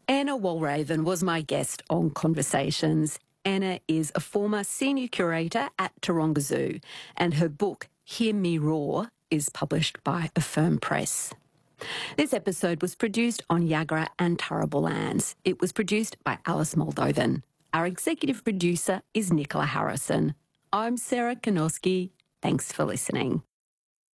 Anna Walraven was my guest on Conversations. Anna is a former senior curator at Taronga Zoo, and her book, Hear Me Roar, is published by Affirm Press. This episode was produced on Yagra and Turrbal lands. It was produced by Alice Moldovan. Our executive producer is Nicola Harrison. I'm Sarah Kanowski. Thanks for listening.